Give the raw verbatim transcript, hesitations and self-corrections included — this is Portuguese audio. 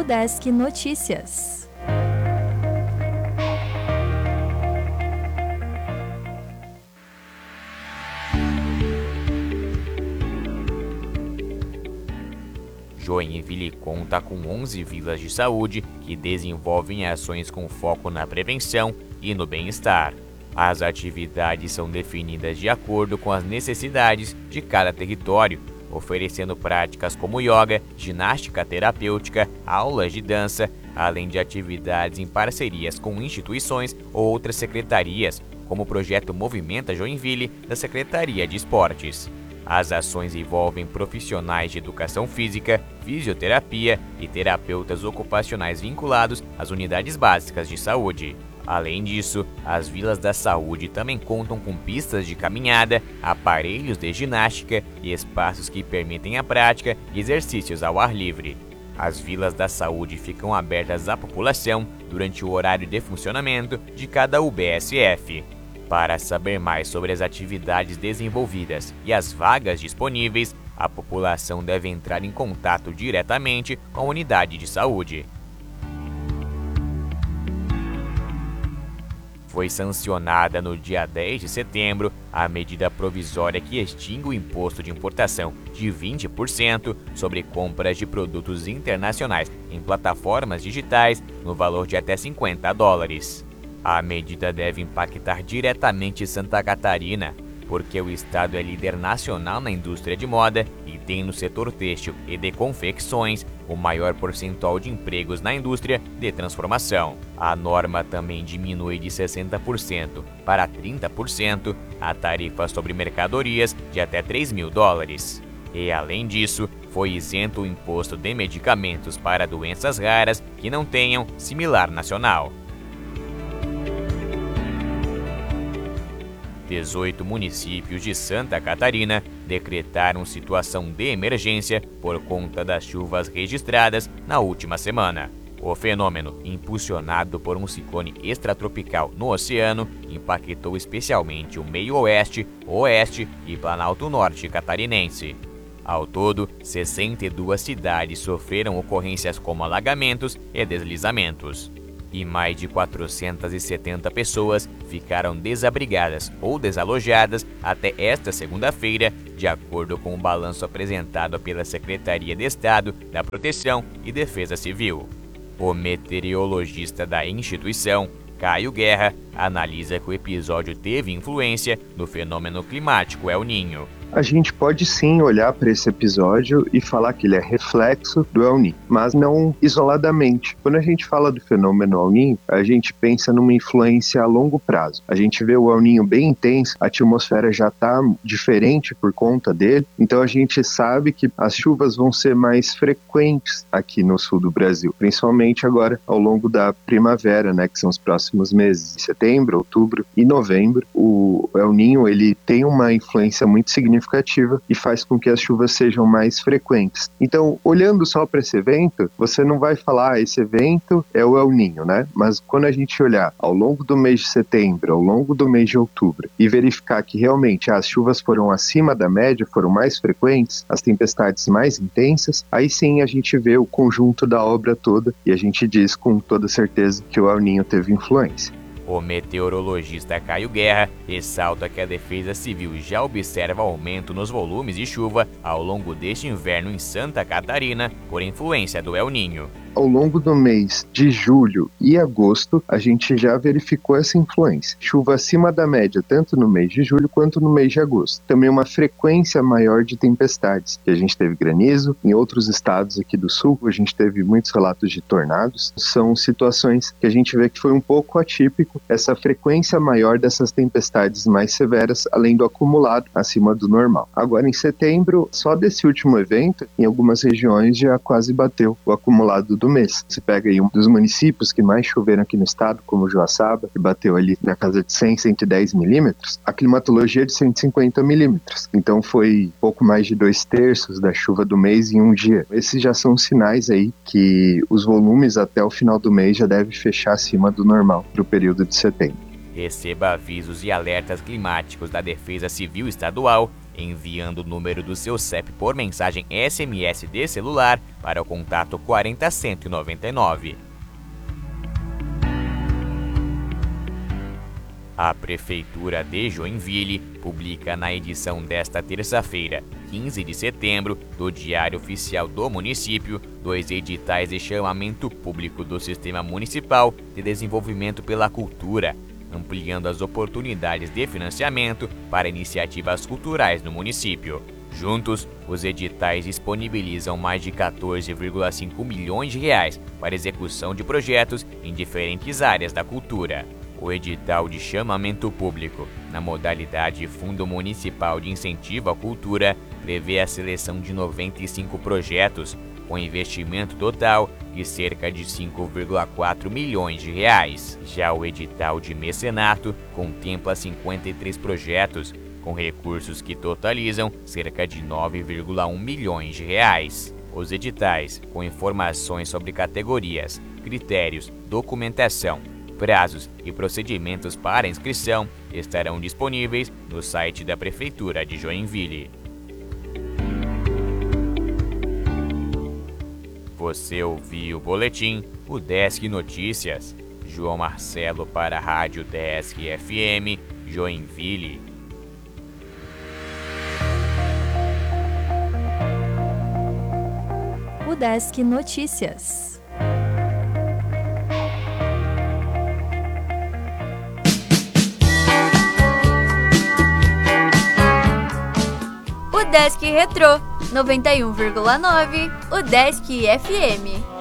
Desk Notícias. Joinville conta com onze vilas de saúde que desenvolvem ações com foco na prevenção e no bem-estar. As atividades são definidas de acordo com as necessidades de cada território, oferecendo práticas como yoga, ginástica terapêutica, aulas de dança, além de atividades em parcerias com instituições ou outras secretarias, como o projeto Movimenta Joinville da Secretaria de Esportes. As ações envolvem profissionais de educação física, fisioterapia e terapeutas ocupacionais vinculados às unidades básicas de saúde. Além disso, as vilas da saúde também contam com pistas de caminhada, aparelhos de ginástica e espaços que permitem a prática de exercícios ao ar livre. As vilas da saúde ficam abertas à população durante o horário de funcionamento de cada U B S F. Para saber mais sobre as atividades desenvolvidas e as vagas disponíveis, a população deve entrar em contato diretamente com a unidade de saúde. Foi sancionada no dia dez de setembro a medida provisória que extingue o imposto de importação de vinte por cento sobre compras de produtos internacionais em plataformas digitais no valor de até cinquenta dólares. A medida deve impactar diretamente Santa Catarina, porque o estado é líder nacional na indústria de moda e tem no setor têxtil e de confecções o maior percentual de empregos na indústria de transformação. A norma também diminui de sessenta por cento para trinta por cento a tarifa sobre mercadorias de até três mil dólares. E, além disso, foi isento o imposto de medicamentos para doenças raras que não tenham similar nacional. dezoito municípios de Santa Catarina decretaram situação de emergência por conta das chuvas registradas na última semana. O fenômeno, impulsionado por um ciclone extratropical no oceano, impactou especialmente o meio-oeste, oeste e Planalto Norte catarinense. Ao todo, sessenta e duas cidades sofreram ocorrências como alagamentos e deslizamentos. E mais de quatrocentas e setenta pessoas ficaram desabrigadas ou desalojadas até esta segunda-feira, de acordo com o balanço apresentado pela Secretaria de Estado da Proteção e Defesa Civil. O meteorologista da instituição, Caio Guerra, analisa que o episódio teve influência no fenômeno climático El Niño. A gente pode sim olhar para esse episódio e falar que ele é reflexo do El Niño, mas não isoladamente. Quando a gente fala do fenômeno El Niño, a gente pensa numa influência a longo prazo. A gente vê o El Niño bem intenso, a atmosfera já está diferente por conta dele, então a gente sabe que as chuvas vão ser mais frequentes aqui no sul do Brasil, principalmente agora ao longo da primavera, né, que são os próximos meses, setembro, outubro e novembro. O El Niño, ele tem uma influência muito significativa e faz com que as chuvas sejam mais frequentes. Então, olhando só para esse evento, você não vai falar, ah, esse evento é o El Niño, né? Mas quando a gente olhar ao longo do mês de setembro, ao longo do mês de outubro, e verificar que realmente as chuvas foram acima da média, foram mais frequentes, as tempestades mais intensas, aí sim a gente vê o conjunto da obra toda e a gente diz com toda certeza que o El Niño teve influência. O meteorologista Caio Guerra ressalta que a Defesa Civil já observa aumento nos volumes de chuva ao longo deste inverno em Santa Catarina por influência do El Niño. Ao longo do mês de julho e agosto, a gente já verificou essa influência. Chuva acima da média, tanto no mês de julho quanto no mês de agosto. Também uma frequência maior de tempestades. A gente teve granizo, em outros estados aqui do sul, a gente teve muitos relatos de tornados. São situações que a gente vê que foi um pouco atípico, essa frequência maior dessas tempestades mais severas, além do acumulado acima do normal. Agora, em setembro, só desse último evento, em algumas regiões já quase bateu o acumulado do do mês. Você pega aí um dos municípios que mais choveram aqui no estado, como Joaçaba, que bateu ali na casa de cem, cento e dez milímetros, a climatologia é de cento e cinquenta milímetros. Então foi pouco mais de dois terços da chuva do mês em um dia. Esses já são sinais aí que os volumes até o final do mês já devem fechar acima do normal para o período de setembro. Receba avisos e alertas climáticos da Defesa Civil Estadual enviando o número do seu C E P por mensagem S M S de celular para o contato quarenta, cento e noventa e nove. A Prefeitura de Joinville publica na edição desta terça-feira, quinze de setembro, do Diário Oficial do Município, dois editais de chamamento público do Sistema Municipal de Desenvolvimento pela Cultura, ampliando as oportunidades de financiamento para iniciativas culturais no município. Juntos, os editais disponibilizam mais de quatorze vírgula cinco milhões de reais para execução de projetos em diferentes áreas da cultura. O edital de chamamento público, na modalidade Fundo Municipal de Incentivo à Cultura, prevê a seleção de noventa e cinco projetos, com investimento total de cerca de cinco vírgula quatro milhões de reais. Já o edital de mecenato contempla cinquenta e três projetos, com recursos que totalizam cerca de nove vírgula um milhões de reais. Os editais, com informações sobre categorias, critérios, documentação, prazos e procedimentos para inscrição, estarão disponíveis no site da Prefeitura de Joinville. Você ouviu o boletim, o Desk Notícias. João Marcelo para a Rádio Desk F M, Joinville. O Desk Notícias. O Desk Retrô, noventa e um vírgula nove, o Desk F M.